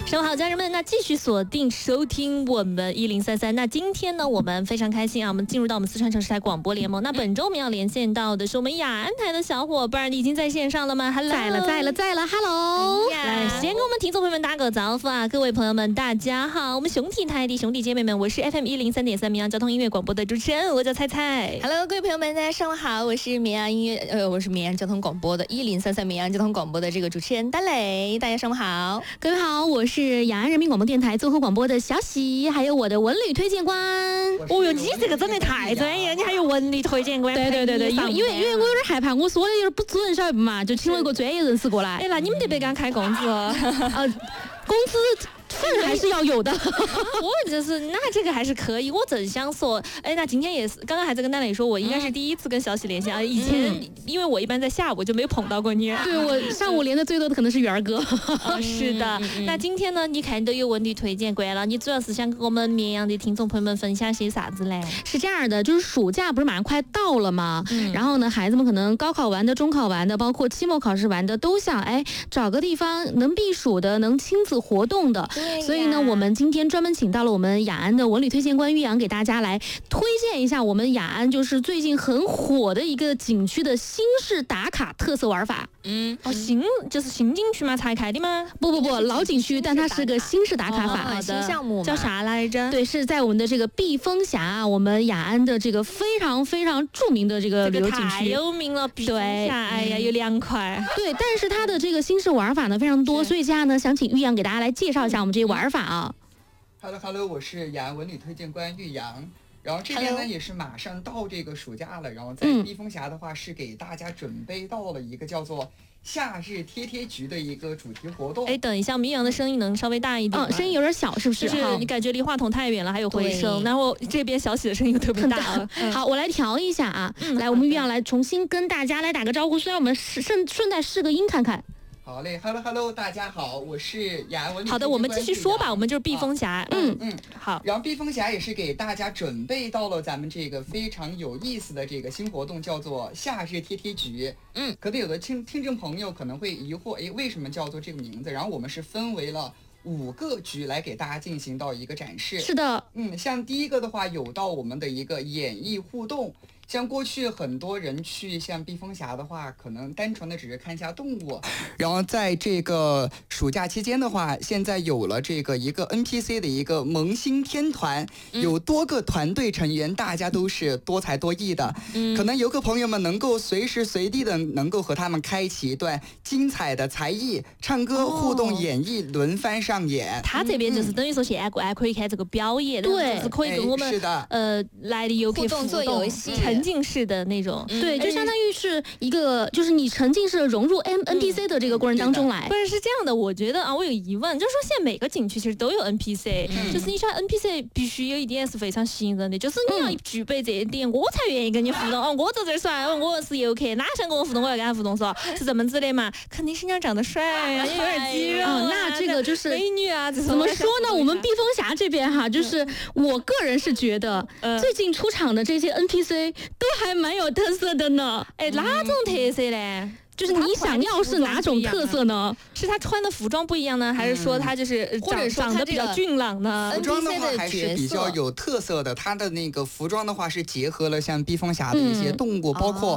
上午好，家人们，那继续锁定收听我们1033。那今天呢，我们非常开心啊，我们进入到我们四川城市台广播联盟。那本周我们要连线到的是我们雅安台的小伙伴，你已经在线上了吗 ？Hello， 在了 ，Hello， 来先跟我们听众朋友们打个招呼啊，各位朋友们，大家好，我们雄体台的兄弟姐妹们，我是 FM 103.3绵阳交通音乐广播的主持人，我叫菜菜。 Hello， 各位朋友们，大家上午好，我是绵阳交通广播的1033绵阳交通广播的这个主持人丹磊，大家上午好。 各位好，我是雅安人民广播电台综合广播的小喜，还有我的文旅推荐官。 哦哟，你这个真的太专业，你还有文旅推荐官。 对，因为我有点害怕，我说的有点不准，晓得不嘛？就请了一个专业人士过来。 哎，那你们得不得给他开工资？ 工资份还是要有的。 我就是那这个还是可以。我正想说，哎，那今天也是，刚刚还在跟丹磊说，我应该是第一次跟小喜连线啊。以前因为我一般在下午就没碰到过你。 对，我上午连的最多的可能是元儿哥。 是的。那今天呢，你看都有文旅推荐过了，你主要是想跟我们绵阳的听众朋友们分享些啥子嘞？ 是这样的，就是暑假不是马上快到了吗？然后呢，孩子们可能高考完的、中考完的，包括期末考试完的，都想找个地方能避暑的、能亲子活动的。所以呢，我们今天专门请到了我们雅安的文旅推荐官玉阳，给大家来推荐一下我们雅安就是最近很火的一个景区的新式打卡特色玩法。 就是新景区吗？才开的吗？ 不，老景区，但它是个新式打卡法， 新项目叫啥来着？ 对，是在我们的这个避风峡，我们雅安的这个非常非常著名的这个旅游景区， 太有名了。避风峡，哎呀，又凉快。 对，但是它的这个新式玩法呢非常多，所以接下来呢，想请玉阳给大家来介绍一下我们这些玩法啊。 Hello， 我是雅安文旅推荐官玉阳。然后这边呢也是马上到这个暑假了，然后在避风峡的话是给大家准备到了一个叫做夏日贴贴局的一个主题活动。 哎，等一下，玉阳的声音能稍微大一点吗？ 声音有点小，是不是？ 就是你感觉离话筒太远了，还有回声。然后这边小喜的声音又特别大了。 好，我来调一下啊。来，我们玉阳来重新跟大家来打个招呼，虽然我们顺带试个音看看。 好嘞 ，Hello， 大家好，我是雅安文旅。 好的，我们继续说吧，我们就是避风峡。好。 然后避风峡也是给大家准备到了咱们这个非常有意思的这个新活动，叫做夏日贴贴局。可能有的听众朋友可能会疑惑，为什么叫做这个名字？然后我们是分为了5个局来给大家进行到一个展示。 是的， 像第一个的话，有到我们的一个演绎互动。像过去很多人去像避风峡的话，可能单纯的只是看一下动物。然后在这个暑假期间的话，现在有了这个一个 NPC 的一个萌新天团，有多个团队成员，大家都是多才多艺的。可能游客朋友们能够随时随地的能够和他们开启一段精彩的才艺、唱歌、互动演绎轮番上演。 他这边就是等于说现在过来可以看这个表演， 对， 就是可以跟我们来的游客互动做游戏。 沉浸式的那种， 对，就相当于是一个，就是你沉浸式的融入 NPC 的这个过程当中来。 不是这样的，我觉得啊，我有疑问，就是说现在每个景区其实都有 NPC，就是你说 NPC 必须有一点是非常吸引人的，就是你要具备这一点，我才愿意跟你互动。我在这儿耍，我是游客，哪想跟我互动，我要跟他互动是吧？是这么子的嘛？肯定是人家长得帅呀，也有点肌肉啊， 那这个就是美女啊， 怎么说呢？我们避风峡这边哈，就是我个人是觉得，最近出场的这些 NPC。都还蛮有特色的呢。 哪种特色呢？ 就是你想要是哪种特色呢？ 是他穿的服装不一样呢，还是说他就是长得比较俊朗呢？ 服装的话还是比较有特色的，他的那个服装的话是结合了像避风峡的一些动物，包括